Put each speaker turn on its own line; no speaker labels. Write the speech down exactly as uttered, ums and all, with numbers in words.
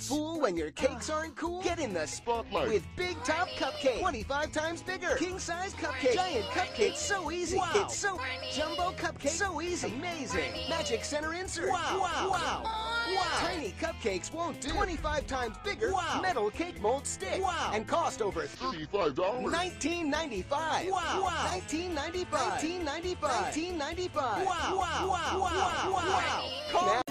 Fool when your cakes aren't cool? Get in the
Spotlight.
with Big Top Cupcake. twenty-five times bigger. King size cupcake. Giant cupcake. It's so easy.
Wow.
It's so jumbo cupcake. So easy. Amazing. Magic center insert.
Wow.
Wow.
Wow.
Wow. Tiny cupcakes won't do. twenty-five times bigger.
Wow.
Metal cake mold stick.
Wow.
And cost over
thirty-five dollars.
nineteen ninety-five.
Wow. Wow.
nineteen ninety-five. nineteen ninety-five. nineteen ninety-five.
Wow. Wow. Wow. Wow.
Call